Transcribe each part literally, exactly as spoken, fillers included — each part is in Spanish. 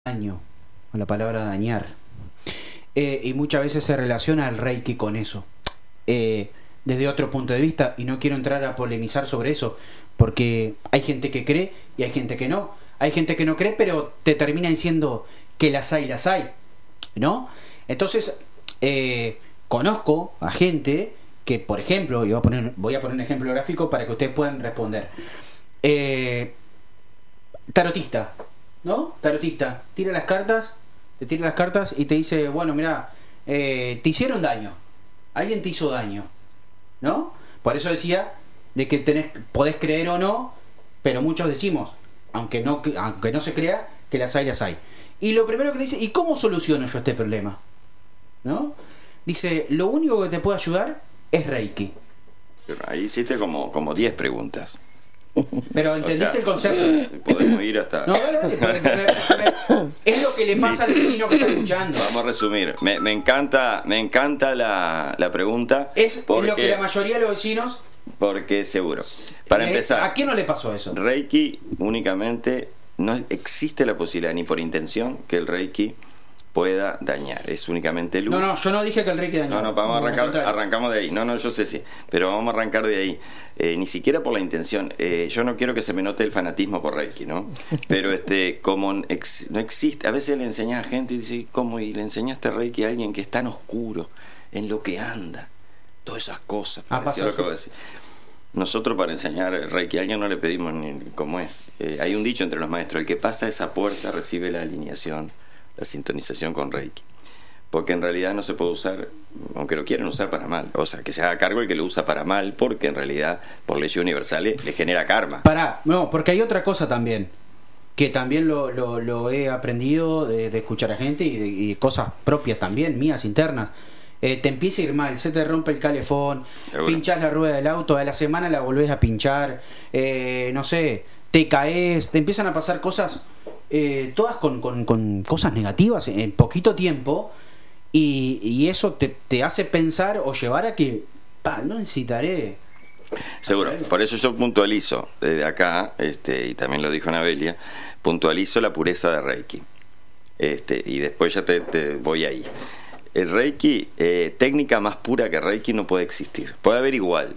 daño, con la palabra dañar. Eh, y muchas veces se relaciona el Reiki con eso. Eh, desde otro punto de vista, y no quiero entrar a polemizar sobre eso, porque hay gente que cree y hay gente que no. Hay gente que no cree, pero te termina diciendo que las hay, las hay, ¿no? Entonces, eh, conozco a gente que, por ejemplo, y voy a poner, voy a poner un ejemplo gráfico para que ustedes puedan responder. Eh, tarotista, ¿no? Tarotista, tira las cartas, te tira las cartas y te dice, bueno, mira, eh, te hicieron daño, alguien te hizo daño, ¿no? Por eso decía de que tenés, podés creer o no, pero muchos decimos, aunque no, aunque no se crea, que las hay, las hay. Y lo primero que te dice, ¿y cómo soluciono yo este problema? ¿No? Dice, lo único que te puede ayudar es Reiki. Pero ahí hiciste como como diez preguntas. Pero ¿entendiste, o sea, el concepto? Podemos ir hasta... No, no, no, es lo que le pasa sí. al vecino que está escuchando. Vamos a resumir. Me, me encanta me encanta la, la pregunta. Es porque, lo que la mayoría de los vecinos... Porque seguro. Para le, empezar... ¿A quién no le pasó eso? Reiki únicamente... No existe la posibilidad, ni por intención, que el Reiki pueda dañar. Es únicamente luz. No, no, yo no dije que el Reiki dañó. No, no, vamos a arrancar, arrancamos de ahí. No, no, yo sé sí, pero vamos a arrancar de ahí. Eh, ni siquiera por la intención. Eh, yo no quiero que se me note el fanatismo por Reiki, ¿no? Pero este, como ex, no existe, a veces le enseñas a gente y dice, ¿cómo? Y le enseñaste Reiki a alguien que es tan oscuro, en lo que anda, todas esas cosas. Ah, pasó lo que voy a decir. Nosotros para enseñar Reiki a alguien no le pedimos ni cómo es. Eh, hay un dicho entre los maestros, el que pasa esa puerta recibe la alineación, la sintonización con Reiki. Porque en realidad no se puede usar, aunque lo quieren usar para mal. O sea, que se haga cargo el que lo usa para mal, porque en realidad, por leyes universales, le genera karma. Pará, no, porque hay otra cosa también, que también lo, lo, lo he aprendido de, de escuchar a gente y, de, y cosas propias también, mías, internas. Eh, te empieza a ir mal, se te rompe el calefón, Seguro. Pinchás la rueda del auto, a la semana la volvés a pinchar, eh, no sé, te caes, te empiezan a pasar cosas, eh, todas con, con, con cosas negativas en poquito tiempo, y, y eso te, te hace pensar o llevar a que, pa, no necesitaré. Seguro, por eso yo puntualizo desde acá, este, y también lo dijo Anabelia, puntualizo la pureza de Reiki, este, y después ya te, te voy ahí. El Reiki, eh, técnica más pura que Reiki no puede existir. Puede haber igual.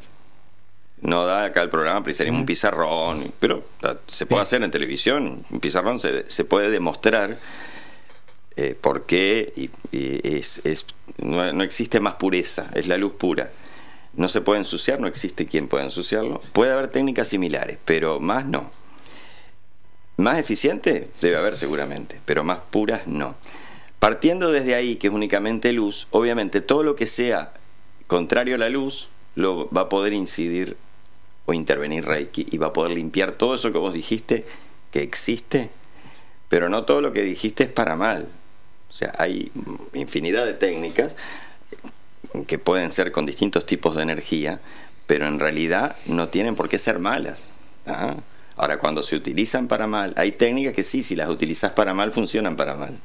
No da acá el programa, precisaríamos un pizarrón, pero se puede hacer en televisión. Un pizarrón se, se puede demostrar eh, por qué y, y es, es, no, no existe más pureza, es la luz pura. No se puede ensuciar, no existe quien pueda ensuciarlo. Puede haber técnicas similares, pero más no. Más eficiente debe haber seguramente, pero más puras no. Partiendo desde ahí, que es únicamente luz, obviamente todo lo que sea contrario a la luz lo va a poder incidir o intervenir Reiki y va a poder limpiar todo eso que vos dijiste que existe, pero no todo lo que dijiste es para mal. O sea, hay infinidad de técnicas que pueden ser con distintos tipos de energía, pero en realidad no tienen por qué ser malas. ¿Ah? Ahora, cuando se utilizan para mal, hay técnicas que sí, si las utilizas para mal, funcionan para mal.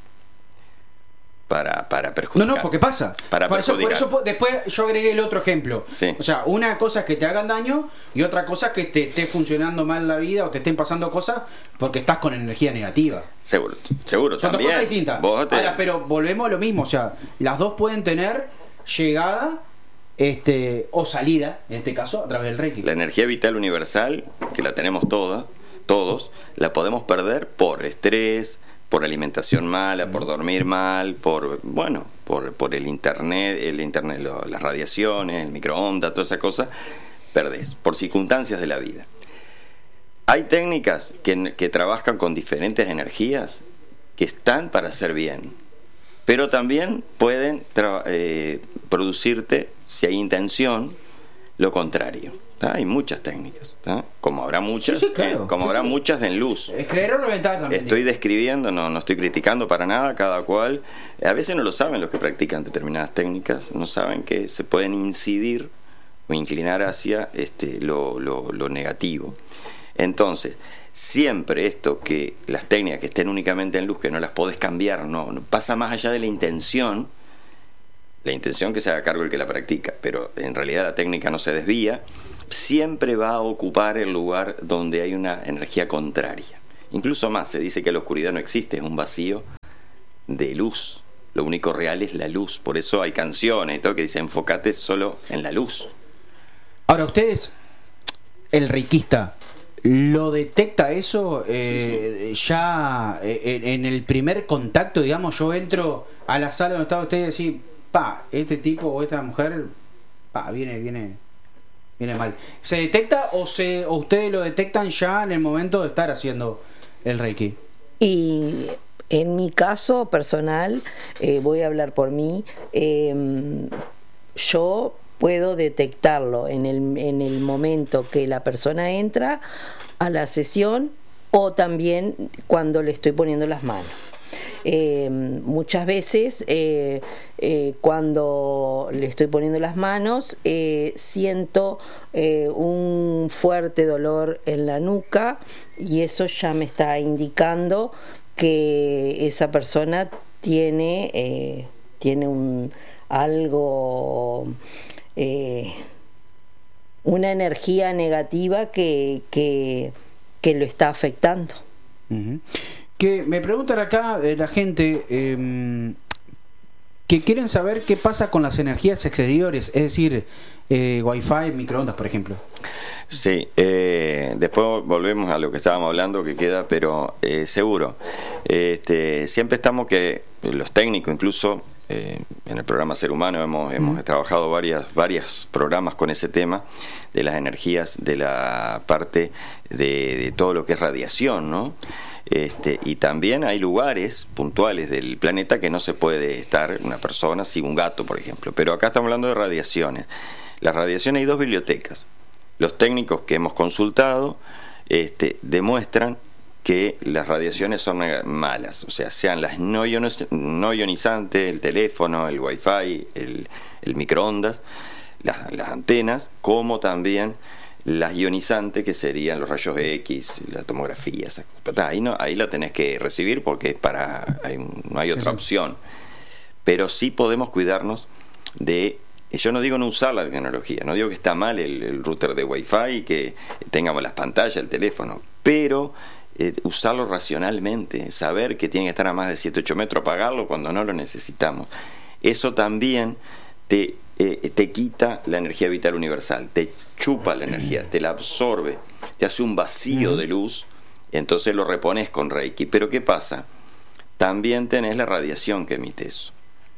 Para, para perjudicar. No, no, porque pasa. Para por, eso, por eso después yo agregué el otro ejemplo. Sí. O sea, una cosa es que te hagan daño y otra cosa es que te esté funcionando mal la vida o te estén pasando cosas porque estás con energía negativa. Seguro, seguro. Son también. dos cosas distintas. Te... Ahora, pero volvemos a lo mismo. O sea, las dos pueden tener llegada este o salida, en este caso, a través del Reiki. La energía vital universal, que la tenemos toda, todos, la podemos perder por estrés, por alimentación mala, por dormir mal, por bueno, por, por el internet, el internet, lo, las radiaciones, el microondas, toda esa cosa, perdés, por circunstancias de la vida. Hay técnicas que, que trabajan con diferentes energías que están para hacer bien, pero también pueden tra- eh, producirte, si hay intención, lo contrario. ¿Tá? Hay muchas técnicas, ¿tá? como habrá muchas, sí, sí, claro. eh, como sí, habrá sí. muchas en luz. Es creer o reventar también. Estoy describiendo, no, no estoy criticando para nada, cada cual. A veces no lo saben los que practican determinadas técnicas, no saben que se pueden incidir o inclinar hacia este, lo, lo, lo negativo. Entonces, siempre esto que las técnicas que estén únicamente en luz, que no las podés cambiar, no, no pasa más allá de la intención. La intención que se haga cargo el que la practica, pero en realidad la técnica no se desvía, siempre va a ocupar el lugar donde hay una energía contraria. Incluso más, se dice que la oscuridad no existe, es un vacío de luz. Lo único real es la luz. Por eso hay canciones y todo que dicen enfócate solo en la luz. Ahora, ustedes, el reikista, ¿lo detecta eso eh, ya en, en el primer contacto? Digamos, yo entro a la sala donde estaba usted y decir, pa, este tipo o esta mujer, pa, viene, viene, viene mal. ¿Se detecta o, se, o ustedes lo detectan ya en el momento de estar haciendo el reiki? Y en mi caso personal, eh, voy a hablar por mí, eh, yo puedo detectarlo en el, en el momento que la persona entra a la sesión o también cuando le estoy poniendo las manos. Eh, muchas veces eh, eh, cuando le estoy poniendo las manos eh, siento eh, un fuerte dolor en la nuca y eso ya me está indicando que esa persona tiene eh, tiene un algo eh, una energía negativa que, que, que lo está afectando. Uh-huh. Que me preguntan acá eh, la gente eh, que quieren saber qué pasa con las energías exteriores, es decir, eh, wifi, microondas, por ejemplo. Sí, eh, después volvemos a lo que estábamos hablando que queda, pero eh, seguro. Este, siempre estamos que los técnicos, incluso eh, en el programa Ser Humano hemos, hemos mm. trabajado varias, varios programas con ese tema de las energías, de la parte de, de todo lo que es radiación, ¿no? Este, y también hay lugares puntuales del planeta que no se puede estar una persona, sí, un gato, por ejemplo. Pero acá estamos hablando de radiaciones. Las radiaciones, hay dos bibliotecas. Los técnicos que hemos consultado este, demuestran que las radiaciones son malas, o sea, sean las no, ionis- no ionizantes, el teléfono, el wifi, el, el microondas, las, las antenas, como también las ionizantes, que serían los rayos X, la tomografía, esa cosa. Ahí, no, ahí la tenés que recibir porque es para, hay, no hay otra sí, sí. opción. Pero sí podemos cuidarnos de... Yo no digo no usar la tecnología, no digo que está mal el, el router de Wi-Fi, que tengamos las pantallas, el teléfono, pero eh, usarlo racionalmente, saber que tiene que estar a más de siete ocho metros, apagarlo cuando no lo necesitamos. Eso también te, eh, te quita la energía vital universal, te chupa la energía, te la absorbe, te hace un vacío de luz, entonces lo repones con Reiki. Pero ¿qué pasa? También tenés la radiación que emite eso.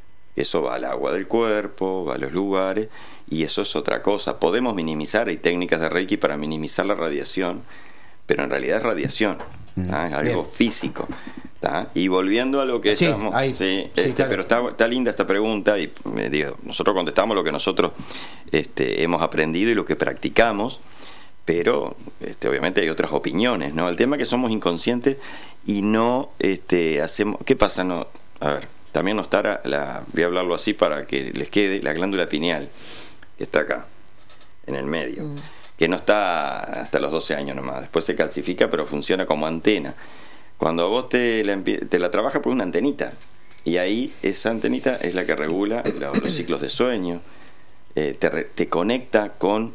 Eso va al agua del cuerpo, va a los lugares, y eso es otra cosa. Podemos minimizar, hay técnicas de Reiki para minimizar la radiación, pero en realidad es radiación, ¿tá? Es algo Bien. físico, ¿tá? Y volviendo a lo que sí, estamos... Hay, sí, sí, este, claro. Pero está, está linda esta pregunta, y me digo, nosotros contestamos lo que nosotros este, hemos aprendido y lo que practicamos, pero este, obviamente hay otras opiniones, ¿no? El tema es que somos inconscientes y no este, hacemos... ¿Qué pasa? No, a ver... También no está la, la, voy a hablarlo así para que les quede, la glándula pineal, que está acá, en el medio, mm. que no está hasta los doce años nomás, después se calcifica, pero funciona como antena. Cuando vos te la, te la trabajas por una antenita, y ahí esa antenita es la que regula los, los ciclos de sueño, eh, te, te conecta con,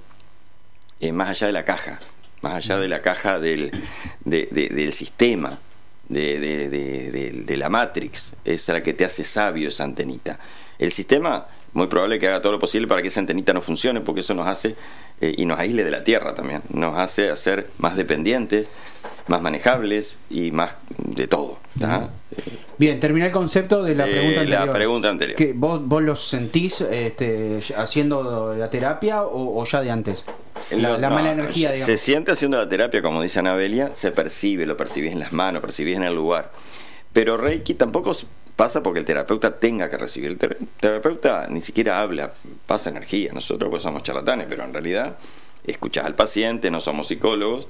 eh, más allá de la caja, más allá de la caja del, de, de, del sistema, De, de, de, de, de la Matrix, es la que te hace sabio esa antenita. El sistema, muy probable que haga todo lo posible para que esa antenita no funcione, porque eso nos hace, eh, y nos aísle de la Tierra también, nos hace hacer más dependientes, más manejables y más de todo, ¿tá? Bien, terminé el concepto de la pregunta eh, anterior. La pregunta anterior. ¿Que vos, vos los sentís este, haciendo la terapia o, o ya de antes? La, Los, la mala no, energía, digamos. Se siente haciendo la terapia, como dice Anabelia, se percibe, lo percibís en las manos, percibís en el lugar. Pero Reiki tampoco pasa porque el terapeuta tenga que recibir. El ter- terapeuta ni siquiera habla, pasa energía. Nosotros pues somos charlatanes, pero en realidad escuchás al paciente, no somos psicólogos.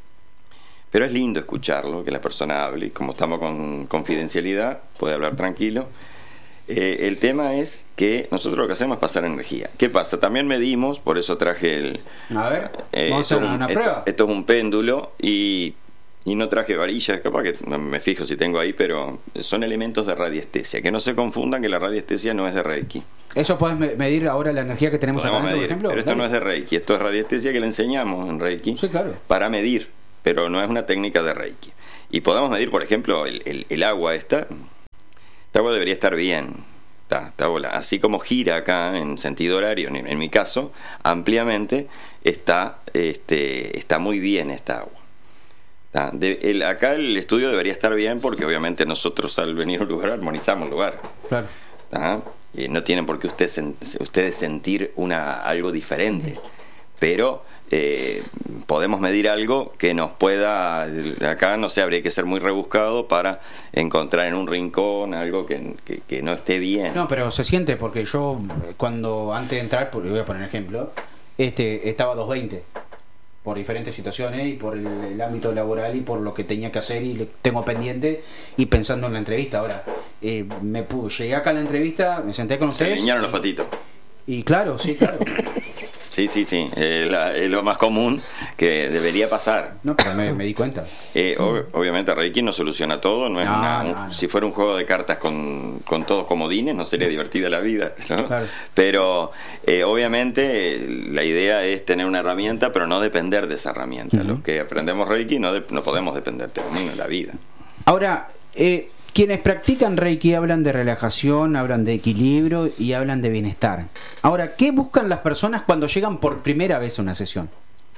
Pero es lindo escucharlo, que la persona hable, y como estamos con confidencialidad, puede hablar tranquilo. Eh, el tema es que nosotros lo que hacemos es pasar energía. ¿Qué pasa? También medimos, por eso traje el... A ver, eh, vamos a hacer un, una esto, prueba. Esto es un péndulo y, y no traje varillas, capaz que no me fijo si tengo ahí, pero son elementos de radiestesia. Que no se confundan que la radiestesia no es de Reiki. ¿Eso podés medir ahora la energía que tenemos acá, por ejemplo? Pero esto Dale. no es de Reiki, esto es radiestesia que le enseñamos en Reiki, sí, claro, para medir, pero no es una técnica de Reiki. Y podemos medir, por ejemplo, el, el, el agua esta. Esta agua debería estar bien. Está, está bola. Así como gira acá en sentido horario, en, en mi caso, ampliamente, está, este, está muy bien esta agua. Está, de, el, acá el estudio debería estar bien porque obviamente nosotros al venir a un lugar armonizamos el lugar. Claro. Está, y no tienen por qué ustedes, ustedes sentir una, algo diferente. Pero eh, podemos medir algo que nos pueda, acá no sé, habría que ser muy rebuscado para encontrar en un rincón algo que, que, que no esté bien. No, pero se siente, porque yo cuando antes de entrar, porque voy a poner ejemplo, este estaba doscientos veinte por diferentes situaciones y por el, el ámbito laboral y por lo que tenía que hacer y lo tengo pendiente y pensando en la entrevista. Ahora, eh, me pu- llegué acá a la entrevista, me senté con Se ustedes. alinearon los patitos. Y claro, sí, claro. Sí, sí, sí, es, la, es lo más común que debería pasar. No, pero me, me di cuenta. Eh, ob- obviamente Reiki no soluciona todo, no es No, una, no, un- no. si fuera un juego de cartas con, con todos comodines no sería divertida la vida, ¿no? Claro. Pero eh, obviamente eh, la idea es tener una herramienta, pero no depender de esa herramienta. Uh-huh. Los que aprendemos Reiki no, de- no podemos depender de uno en la vida. Ahora, eh, quienes practican Reiki hablan de relajación, hablan de equilibrio y hablan de bienestar. Ahora, ¿qué buscan las personas cuando llegan por primera vez a una sesión?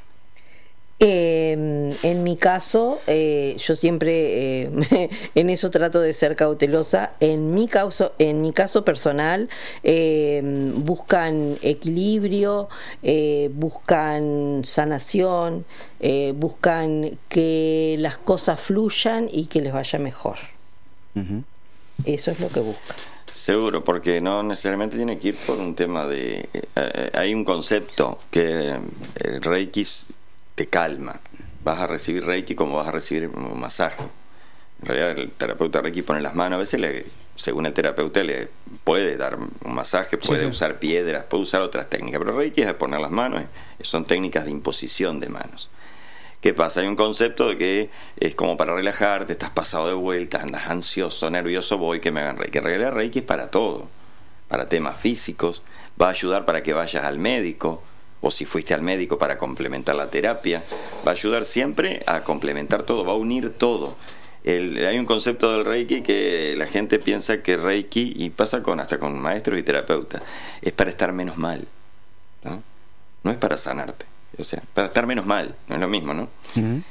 Eh, en mi caso, eh, yo siempre eh, en eso trato de ser cautelosa. En mi caso, en mi caso personal, eh, buscan equilibrio, eh, buscan sanación, eh, buscan que las cosas fluyan y que les vaya mejor. Uh-huh. Eso es lo que buscan. Seguro, porque no necesariamente tiene que ir por un tema de... Eh, hay un concepto que el Reiki te calma. Vas a recibir Reiki como vas a recibir un masaje. En realidad el terapeuta Reiki pone las manos, a veces le, según el terapeuta le puede dar un masaje, puede sí, sí. usar piedras, puede usar otras técnicas, pero Reiki es poner las manos, son técnicas de imposición de manos. ¿Qué pasa? Hay un concepto de que es como para relajarte, estás pasado de vuelta, andas ansioso, nervioso, voy que me hagan Reiki. En realidad Reiki es para todo, para temas físicos, va a ayudar para que vayas al médico, o si fuiste al médico para complementar la terapia, va a ayudar siempre a complementar todo, va a unir todo. El, hay un concepto del Reiki que la gente piensa que Reiki, y pasa con hasta con maestros y terapeutas, es para estar menos mal, ¿no? No es para sanarte. O sea, para estar menos mal, no es lo mismo, ¿no? Uh-huh.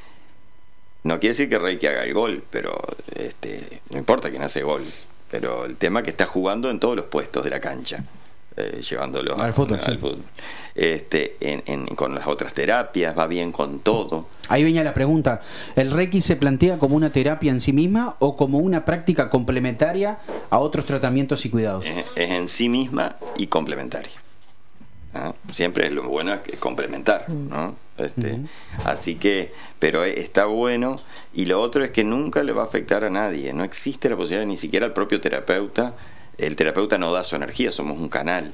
No quiere decir que Reiki haga el gol, pero este, no importa quién hace gol, pero el tema es que está jugando en todos los puestos de la cancha, eh, llevándolo al fútbol, al sí. fútbol. Este, en, en, con las otras terapias, va bien con todo. Ahí venía la pregunta, ¿el Reiki se plantea como una terapia en sí misma o como una práctica complementaria a otros tratamientos y cuidados? Es, es en sí misma y complementaria. ¿Ah? Siempre es lo bueno es, es complementar, ¿no? Este, uh-huh. Así que, pero está bueno. Y lo otro es que nunca le va a afectar a nadie. No existe la posibilidad, ni siquiera al propio terapeuta. El terapeuta no da su energía, somos un canal.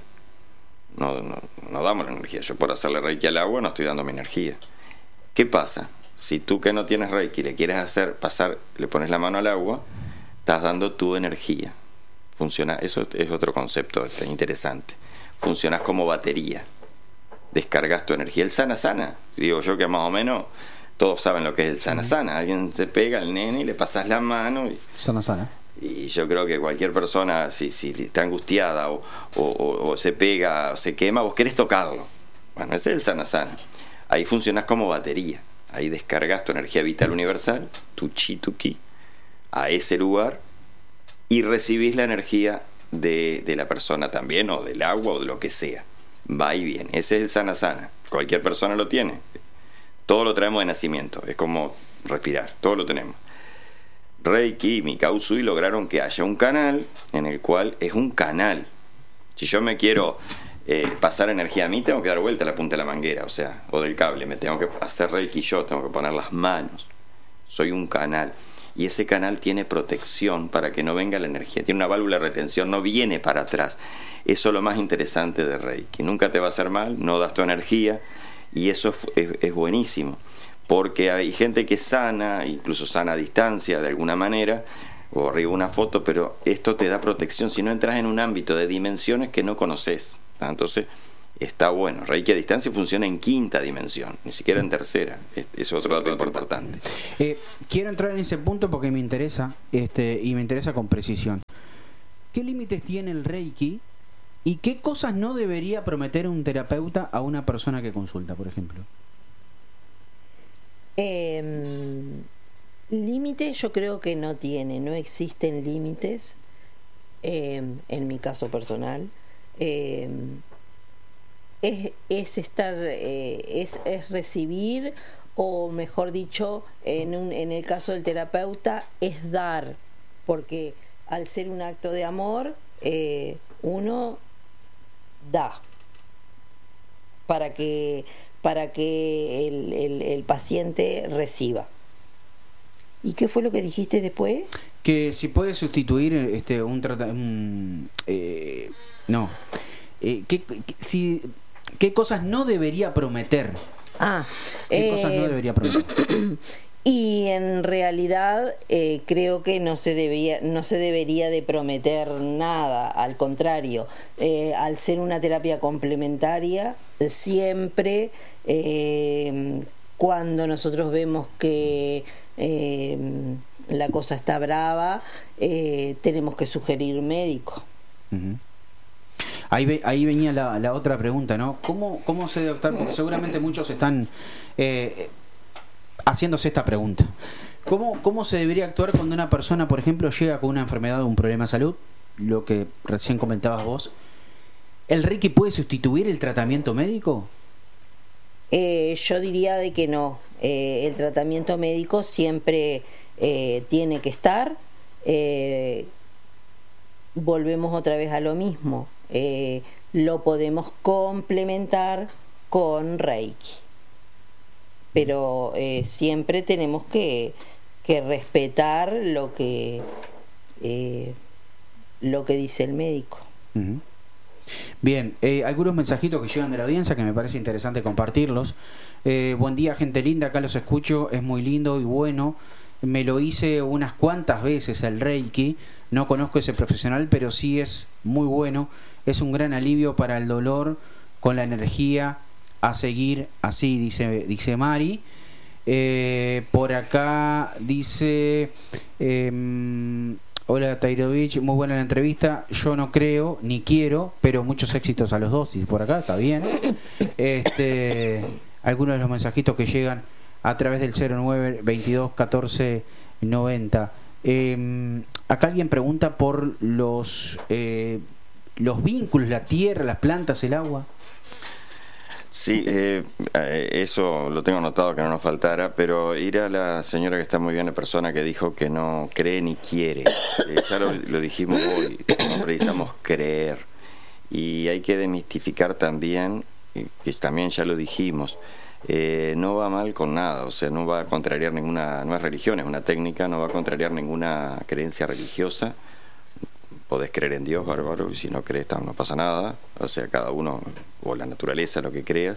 No, no, no damos la energía. Yo por hacerle Reiki al agua no estoy dando mi energía. ¿Qué pasa? Si tú que no tienes Reiki le quieres hacer pasar, le pones la mano al agua, estás dando tu energía. Funciona, eso es otro concepto interesante. Funcionas como batería, descargas tu energía. El sana sana, digo yo que más o menos todos saben lo que es el sana sana. Alguien se pega al nene y le pasas la mano y, sana sana. Y yo creo que cualquier persona si, si está angustiada o, o, o, o se pega o se quema, vos querés tocarlo. Bueno, ese es el sana sana. Ahí funcionas como batería, ahí descargas tu energía vital universal, tu chi, tu ki, a ese lugar y recibís la energía De, de la persona también, o del agua, o de lo que sea. Va y viene. Ese es el sana sana. Cualquier persona lo tiene. Todo lo traemos de nacimiento. Es como respirar. Todo lo tenemos. Reiki y Mikao Usui lograron que haya un canal en el cual es un canal. Si yo me quiero eh, pasar energía a mí, tengo que dar vuelta a la punta de la manguera, o sea, o del cable. Me tengo que hacer Reiki yo, tengo que poner las manos. Soy un canal. Y ese canal tiene protección para que no venga la energía, tiene una válvula de retención, no viene para atrás. Eso es lo más interesante de Reiki, nunca te va a hacer mal, no das tu energía, y eso es, es, es buenísimo, porque hay gente que sana, incluso sana a distancia de alguna manera, o arriba una foto, pero esto te da protección si no entras en un ámbito de dimensiones que no conoces. Entonces está bueno. Reiki a distancia funciona en quinta dimensión, ni siquiera en tercera. Eso es otro dato importante. Eh, quiero entrar en ese punto porque me interesa, este, y me interesa con precisión. ¿Qué límites tiene el Reiki y qué cosas no debería prometer un terapeuta a una persona que consulta, por ejemplo? Eh, límites yo creo que no tiene, no existen límites, eh, en mi caso personal. Eh, es, es estar, eh, es, es recibir, o mejor dicho, en, un, en el caso del terapeuta, es dar, porque al ser un acto de amor, eh, uno da para que para que el, el, el paciente reciba. ¿Y qué fue lo que dijiste después? Que si puede sustituir este un tratamiento, eh, no, eh, ¿qué, qué, si, ¿qué cosas no debería prometer? Ah, ¿Qué eh, cosas no debería prometer? Y en realidad eh, creo que no se debía, no se debería de prometer nada, al contrario, eh, al ser una terapia complementaria, siempre eh, cuando nosotros vemos que eh, la cosa está brava, eh, tenemos que sugerir médico. Uh-huh. Ahí, ve, ahí venía la, la otra pregunta, ¿no? ¿Cómo, cómo se debe optar? Porque seguramente muchos están eh, haciéndose esta pregunta. ¿Cómo, ¿Cómo se debería actuar cuando una persona, por ejemplo, llega con una enfermedad o un problema de salud? Lo que recién comentabas vos. ¿El Reiki puede sustituir el tratamiento médico? Eh, yo diría de que no. Eh, el tratamiento médico siempre eh, tiene que estar. Eh, volvemos otra vez a lo mismo. Eh, lo podemos complementar con Reiki. Pero eh, siempre tenemos que, que respetar lo que eh, lo que dice el médico. Uh-huh. Bien, eh, algunos mensajitos que llegan de la audiencia que me parece interesante compartirlos. Eh, buen día, gente linda, acá los escucho, es muy lindo y bueno. Me lo hice unas cuantas veces el Reiki, no conozco ese profesional, pero sí es muy bueno. Es un gran alivio para el dolor con la energía. A seguir así, dice, dice Mari. Eh, por acá dice eh, hola Tairovich, muy buena la entrevista. Yo no creo ni quiero, pero muchos éxitos a los dos. Y por acá está bien. Este, algunos de los mensajitos que llegan a través del cero nueve veintidós catorce noventa. Eh, acá alguien pregunta por los eh, los vínculos, la tierra, las plantas, el agua. Sí, eh, eso lo tengo anotado que no nos faltara, pero ir a la señora que está muy bien, la persona que dijo que no cree ni quiere, eh, ya lo, lo dijimos hoy, precisamos creer, y hay que demistificar también, que también ya lo dijimos, eh, no va mal con nada, o sea, no va a contrariar ninguna, no es religión, es una técnica, no va a contrariar ninguna creencia religiosa. Podés creer en Dios, bárbaro, y si no crees no pasa nada, o sea, cada uno, o la naturaleza, lo que creas,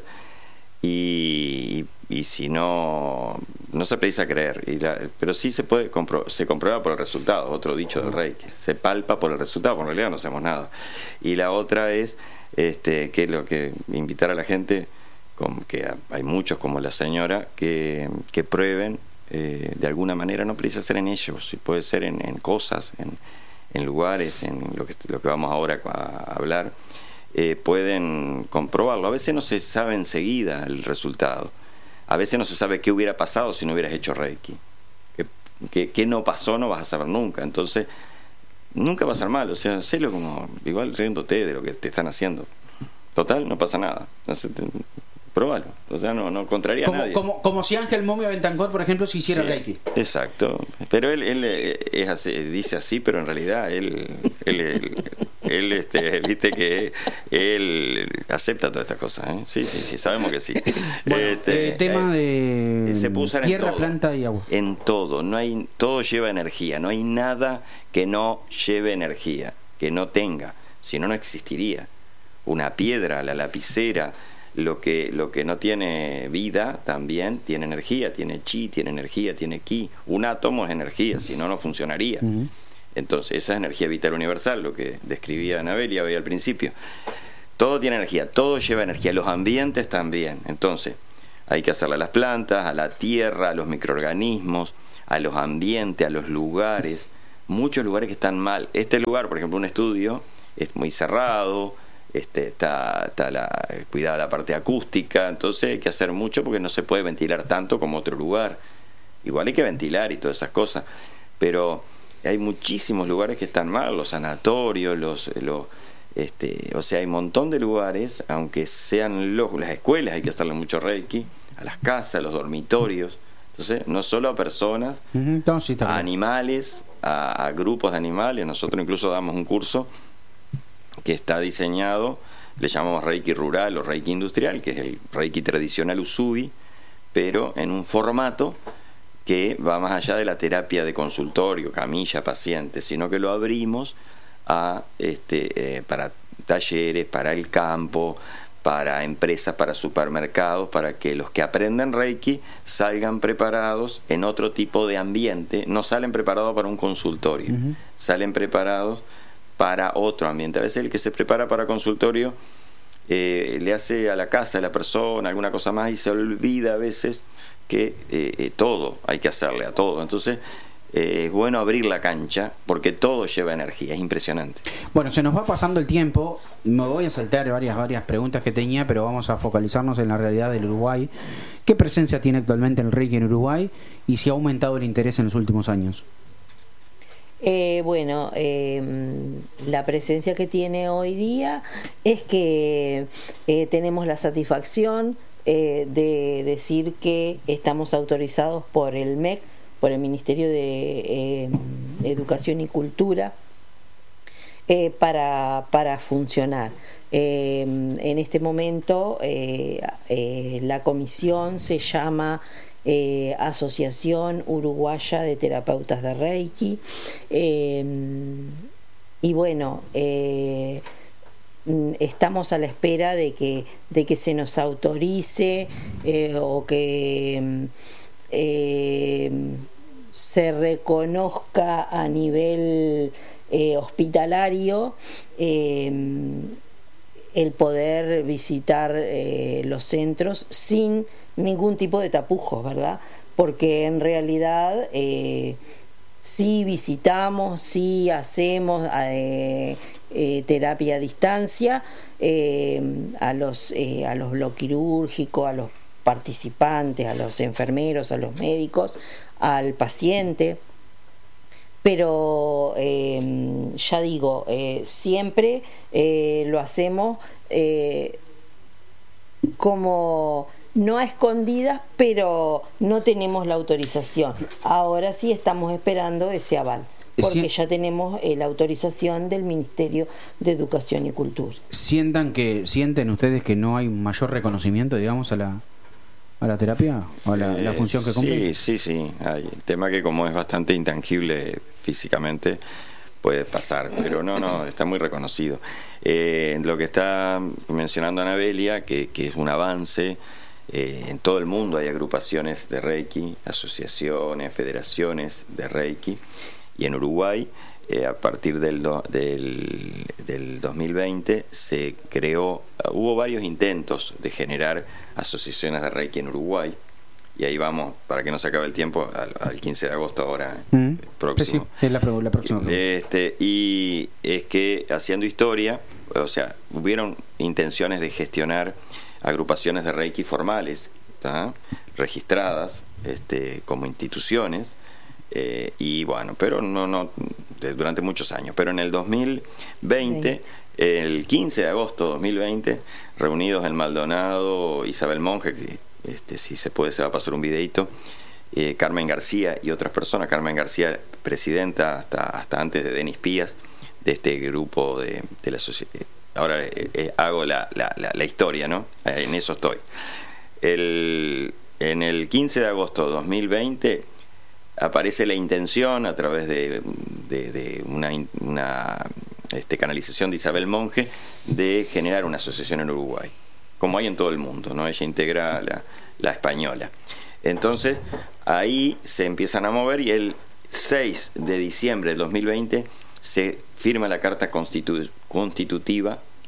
y, y, y si no, no se precisa creer, y la, pero sí se puede compro, se comprueba por el resultado, otro dicho del Reiki, se palpa por el resultado, porque en realidad no hacemos nada. Y la otra es, este, que es lo que invitar a la gente, con, que hay muchos como la señora, que, que prueben, eh, de alguna manera, no precisa ser en ellos, puede ser en, en cosas, en en lugares, en lo que, lo que vamos ahora a hablar, eh, pueden comprobarlo. A veces no se sabe enseguida el resultado. A veces no se sabe qué hubiera pasado si no hubieras hecho Reiki. ¿Qué, qué, qué no pasó no vas a saber nunca. Entonces, nunca va a ser mal. O sea, sélo como, igual riéndote de lo que te están haciendo. Total, no pasa nada. Entonces, te, probalo. O sea, no, no contraría como, a nadie. Como, como si Ángel Momio Bentancor, por ejemplo, si hiciera sí, Reiki. Exacto. Pero él, él es así, dice así, pero en realidad él, él, él, él este, viste que él acepta todas estas cosas. ¿eh? Sí, sí, sí, sabemos que sí. Bueno, este, eh, tema de se puede usar tierra, en todo, planta y agua. En todo. No hay, todo lleva energía. No hay nada que no lleve energía, que no tenga. Si no, no existiría. Una piedra, la lapicera. Lo que, lo que no tiene vida también tiene energía, tiene chi, tiene energía, tiene ki. Un átomo es energía, si no, no funcionaría. Uh-huh. Entonces, esa es energía vital universal, lo que describía Anabelia hoy al principio. todo tiene energía, todo lleva energía, los ambientes también. Entonces, hay que hacerle a las plantas, a la tierra, a los microorganismos, a los ambientes, a los lugares. Muchos lugares que están mal. Este lugar, por ejemplo, un estudio, es muy cerrado, este, está, está la, cuidada la parte acústica, entonces hay que hacer mucho porque no se puede ventilar tanto como otro lugar. Igual hay que ventilar y todas esas cosas, pero hay muchísimos lugares que están mal, los sanatorios, los... los Este, o sea, hay un montón de lugares, aunque sean los, las escuelas, hay que hacerle mucho reiki, a las casas, a los dormitorios. Entonces, no solo a personas, Entonces, a animales, a, a grupos de animales. Nosotros incluso damos un curso que está diseñado, le llamamos reiki rural o reiki industrial, que es el reiki tradicional Usui, pero en un formato que va más allá de la terapia de consultorio, camilla, paciente, sino que lo abrimos a este eh, para talleres, para el campo, para empresas, para supermercados, para que los que aprenden Reiki salgan preparados en otro tipo de ambiente. No salen preparados para un consultorio, uh-huh. salen preparados para otro ambiente. A veces el que se prepara para consultorio eh, le hace a la casa de la persona alguna cosa más y se olvida a veces que eh, eh, todo hay que hacerle a todo. Entonces Eh, es bueno abrir la cancha porque todo lleva energía, es impresionante. Bueno, se nos va pasando el tiempo, me voy a saltar varias, varias preguntas que tenía, pero vamos a focalizarnos en la realidad del Uruguay. ¿Qué presencia tiene actualmente el Reiki en Uruguay y si ha aumentado el interés en los últimos años? Eh, bueno, eh, la presencia que tiene hoy día es que eh, tenemos la satisfacción eh, de decir que estamos autorizados por el M E C, por el Ministerio de eh, Educación y Cultura, eh, para, para funcionar. Eh, en este momento eh, eh, la comisión se llama eh, Asociación Uruguaya de Terapeutas de Reiki, eh, y bueno, eh, estamos a la espera de que, de que se nos autorice eh, o que Eh, se reconozca a nivel eh, hospitalario eh, el poder visitar eh, los centros sin ningún tipo de tapujos, ¿verdad? Porque en realidad eh, sí visitamos, sí hacemos eh, eh, terapia a distancia eh, a los eh, a los bloquirúrgicos, a los participantes, a los enfermeros, a los médicos, al paciente, pero eh, ya digo, eh, siempre eh, lo hacemos eh, como no a escondidas, pero no tenemos la autorización. Ahora sí estamos esperando ese aval, porque ya tenemos eh, la autorización del Ministerio de Educación y Cultura. ¿Sientan que, sienten ustedes que no hay un mayor reconocimiento, digamos, a la a la terapia o a la, eh, la función que cumple? Sí, sí, sí. Hay el tema que como es bastante intangible físicamente puede pasar, pero no, no, está muy reconocido. Eh, lo que está mencionando Anabelia, que, que es un avance, eh, en todo el mundo hay agrupaciones de Reiki, asociaciones, federaciones de Reiki, y en Uruguay eh, a partir del, do, del, del dos mil veinte se creó, hubo varios intentos de generar asociaciones de Reiki en Uruguay, y ahí vamos, para que no se acabe el tiempo, al, al quince de agosto ahora mm. próximo. Sí, es la, la próxima. Este, y es que haciendo historia, o sea, hubieron intenciones de gestionar agrupaciones de Reiki formales, ¿tá? registradas este, como instituciones, eh, y bueno, pero no, no durante muchos años, pero en el dos mil veinte, el quince de agosto de dos mil veinte, reunidos en Maldonado, Isabel Monge, que este, si se puede se va a pasar un videito, eh, Carmen García y otras personas. Carmen García, presidenta hasta, hasta antes de Denis Pías, de este grupo de, de la sociedad. Ahora eh, eh, hago la, la, la, la historia, ¿no? Eh, en eso estoy. El, en el quince de agosto de dos mil veinte aparece la intención, a través de, de, de una, una este, canalización de Isabel Monge, de generar una asociación en Uruguay, como hay en todo el mundo, ¿no? Ella integra la, la española. Entonces, ahí se empiezan a mover, y el seis de diciembre del dos mil veinte se firma la Carta Constitu- Constitutiva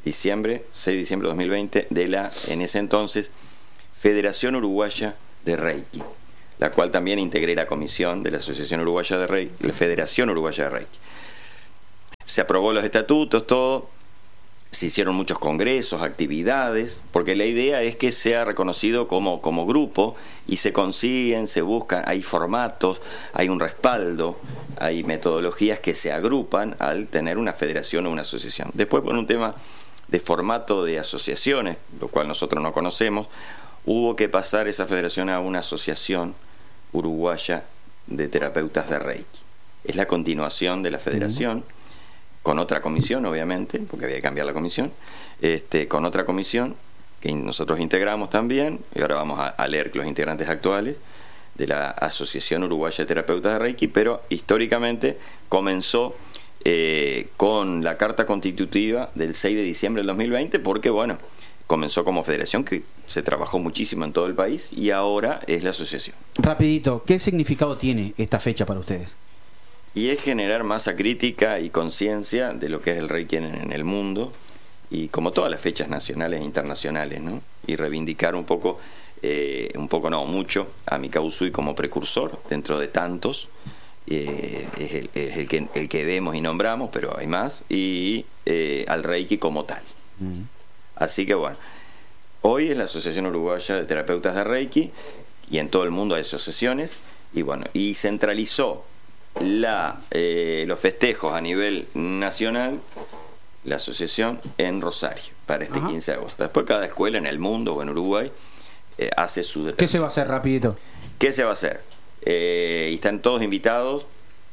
diciembre, seis de diciembre de dos mil veinte, de la, en ese entonces, Federación Uruguaya de Reiki, la cual también integré la comisión de la Asociación Uruguaya de Reiki, la Federación Uruguaya de Reiki. Se aprobó los estatutos, todo, se hicieron muchos congresos, actividades, porque la idea es que sea reconocido como, como grupo, y se consiguen, se buscan, hay formatos, hay un respaldo, hay metodologías que se agrupan al tener una federación o una asociación. Después, por un tema de formato de asociaciones, lo cual nosotros no conocemos, hubo que pasar esa federación a una asociación uruguaya de terapeutas de Reiki. Es la continuación de la federación, uh-huh. con otra comisión, obviamente, porque había que cambiar la comisión, este, con otra comisión que nosotros integramos también, y ahora vamos a, a leer los integrantes actuales de la Asociación Uruguaya de Terapeutas de Reiki, pero históricamente comenzó eh, con la Carta Constitutiva del seis de diciembre del dos mil veinte, porque bueno, comenzó como federación que se trabajó muchísimo en todo el país y ahora es la asociación. Rapidito, ¿qué significado tiene esta fecha para ustedes? Y es generar masa crítica y conciencia de lo que es el Reiki en, en el mundo, y como todas las fechas nacionales e internacionales, ¿no? Y reivindicar un poco, eh, un poco no, mucho, a Mikao Usui como precursor dentro de tantos, eh, es, el, es el, que, el que vemos y nombramos, pero hay más, y eh, al Reiki como tal. Mm. Así que bueno, hoy es la Asociación Uruguaya de Terapeutas de Reiki, y en todo el mundo hay asociaciones, y bueno, y centralizó la, eh, los festejos a nivel nacional la asociación en Rosario para este Ajá. quince de agosto. Después cada escuela en el mundo o en Uruguay eh, hace su... ¿Qué se va a hacer, rapidito? ¿Qué se va a hacer? Eh, y están todos invitados,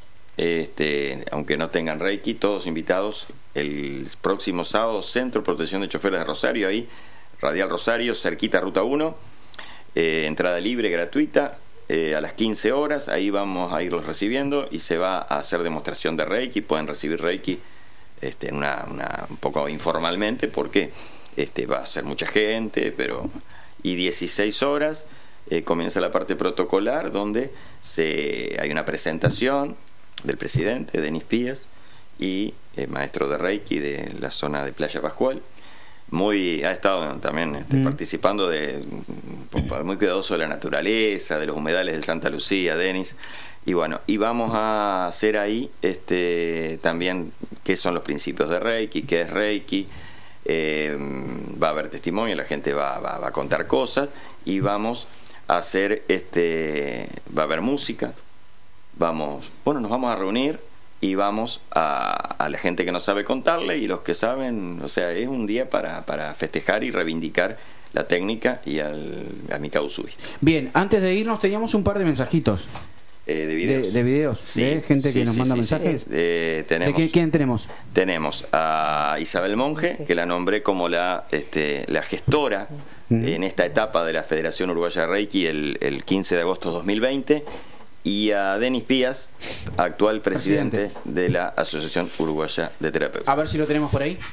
este, aunque no tengan Reiki, todos invitados el próximo sábado, Centro de Protección de Choferes de Rosario, ahí, Radial Rosario, cerquita Ruta uno, eh, entrada libre, gratuita, eh, a las quince horas, ahí vamos a irlos recibiendo y se va a hacer demostración de Reiki, pueden recibir Reiki este, una, una, un poco informalmente, porque este, va a ser mucha gente, pero... Y dieciséis horas eh, comienza la parte protocolar, donde se, hay una presentación del presidente, Denis Pías, y el maestro de Reiki de la zona de Playa Pascual. Muy, ha estado también este, mm. participando de, muy cuidadoso de la naturaleza, de los humedales del Santa Lucía, Denis. Y bueno, y vamos a hacer ahí este, también qué son los principios de Reiki, qué es Reiki. Eh, va a haber testimonio, la gente va, va, va a contar cosas, y vamos a hacer, este, va a haber música, vamos, bueno, nos vamos a reunir y vamos a, a la gente que no sabe contarle, y los que saben, o sea, es un día para, para festejar y reivindicar la técnica y al, a Mikao Usui. Bien, antes de irnos teníamos un par de mensajitos. Eh, de videos, de, de, videos sí, de gente sí, que nos sí, manda sí, mensajes. Sí. Eh, tenemos, ¿De qué, quién tenemos? Tenemos a Isabel Monge, que la nombré como la, este, la gestora mm. en esta etapa de la Federación Uruguaya de Reiki el, el quince de agosto de dos mil veinte, y a Denis Pías, actual presidente, presidente de la Asociación Uruguaya de Terapeutas. A ver si lo tenemos por ahí.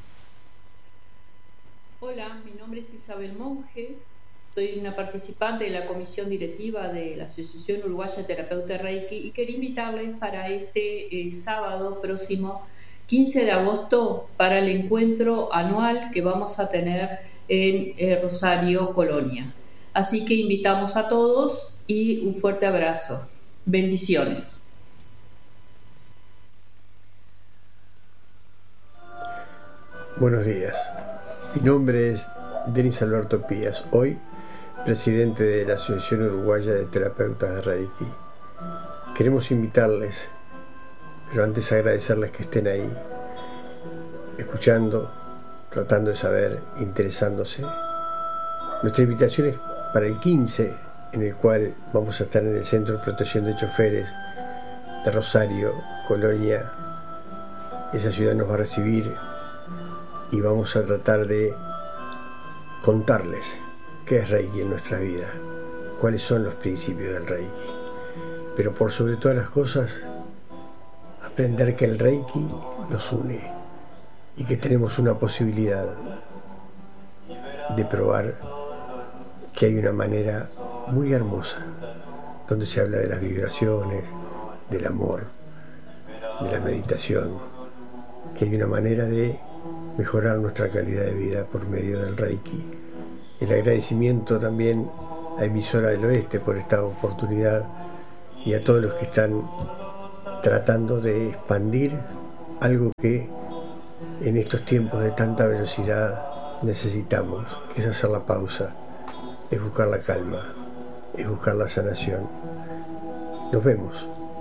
Hola, mi nombre es Isabel Monge. Soy una participante de la comisión directiva de la Asociación Uruguaya de Terapeutas Reiki, y quería invitarles para este eh, sábado próximo, quince de agosto, para el encuentro anual que vamos a tener en eh, Rosario, Colonia. Así que invitamos a todos y un fuerte abrazo. Bendiciones. Buenos días. Mi nombre es Denis Alberto Pías. Hoy presidente de la Asociación Uruguaya de Terapeutas de Reiki. Queremos invitarles, pero antes agradecerles que estén ahí, escuchando, tratando de saber, interesándose. Nuestra invitación es para el quince, en el cual vamos a estar en el Centro de Protección de Choferes de Rosario, Colonia. Esa ciudad nos va a recibir y vamos a tratar de contarles qué es Reiki en nuestra vida, cuáles son los principios del Reiki, pero por sobre todas las cosas, aprender que el Reiki nos une y que tenemos una posibilidad de probar que hay una manera muy hermosa donde se habla de las vibraciones, del amor, de la meditación, que hay una manera de mejorar nuestra calidad de vida por medio del Reiki. El agradecimiento también a Emisora del Oeste por esta oportunidad y a todos los que están tratando de expandir algo que en estos tiempos de tanta velocidad necesitamos, que es hacer la pausa, es buscar la calma, es buscar la sanación. Nos vemos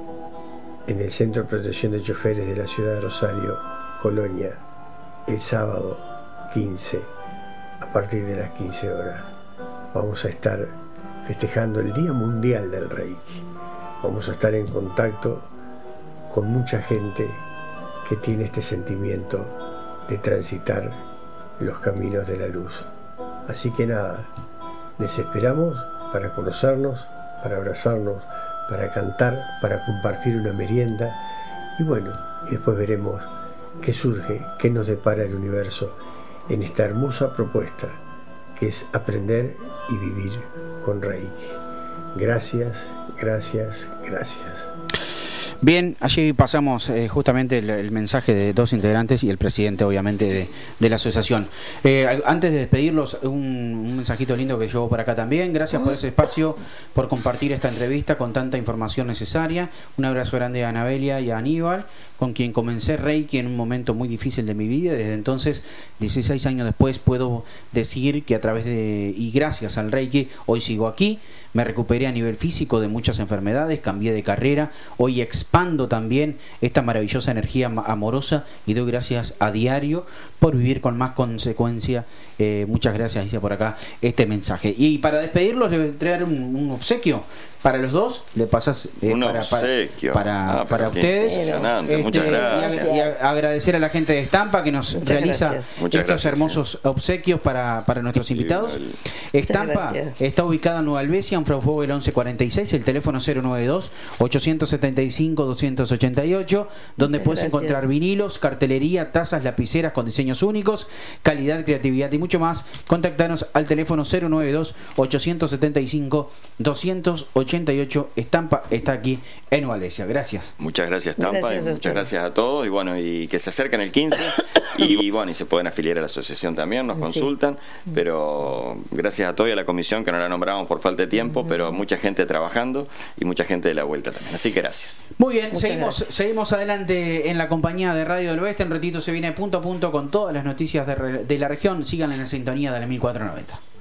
en el Centro de Protección de Choferes de la ciudad de Rosario, Colonia, el sábado quince, a partir de las quince horas. Vamos a estar festejando el Día Mundial del Reiki. Vamos a estar en contacto con mucha gente que tiene este sentimiento de transitar los caminos de la luz. Así que nada, les esperamos para conocernos, para abrazarnos, para cantar, para compartir una merienda y bueno, y después veremos qué surge, qué nos depara el universo en esta hermosa propuesta que es aprender y vivir con Reiki. Gracias, gracias, gracias. Bien, allí pasamos eh, justamente el, el mensaje de dos integrantes y el presidente, obviamente, de, de la asociación. Eh, antes de despedirlos, un, un mensajito lindo que llevo por acá también. Gracias por ese espacio, por compartir esta entrevista con tanta información necesaria. Un abrazo grande a Anabelia y a Aníbal, con quien comencé Reiki en un momento muy difícil de mi vida. Desde entonces, dieciséis años después, puedo decir que a través de, y gracias al Reiki, hoy sigo aquí. Me recuperé a nivel físico de muchas enfermedades, cambié de carrera, hoy expando también esta maravillosa energía amorosa y doy gracias a diario por vivir con más consecuencia. Eh, muchas gracias, dice por acá este mensaje. Y para despedirlos le voy a traer un, un obsequio para los dos. Le pasas eh, un para, obsequio para, ah, para ustedes. Este, muchas gracias. Y, a, y a agradecer a la gente de Estampa que nos muchas realiza gracias. estos gracias, hermosos sí. obsequios para, para nuestros invitados. El... Estampa está ubicada en Nueva Albesia, en Fraufogel once cuarenta y seis, el teléfono cero noventa y dos, ochocientos setenta y cinco, doscientos ochenta y ocho, donde muchas puedes gracias. encontrar vinilos, cartelería, tazas, lapiceras con diseños únicos, calidad, creatividad y mucho más. Contactanos al teléfono cero noventa y dos, ochocientos setenta y cinco, doscientos ochenta y ocho. Estampa está aquí en Nueva Albesia. Gracias. Muchas gracias, Estampa, Gracias y muchas gracias a todos y bueno, y que se acerquen el quince y, y bueno, y se pueden afiliar a la asociación también, nos consultan, sí. Pero gracias a todos y a la comisión que no la nombramos por falta de tiempo, uh-huh. Pero mucha gente trabajando y mucha gente de la vuelta también, así que gracias. Muy bien, Muchas seguimos gracias. seguimos adelante en la compañía de Radio del Oeste. En ratito se viene punto a punto con todas las noticias de, de la región. Sigan en la sintonía de la mil cuatrocientos noventa.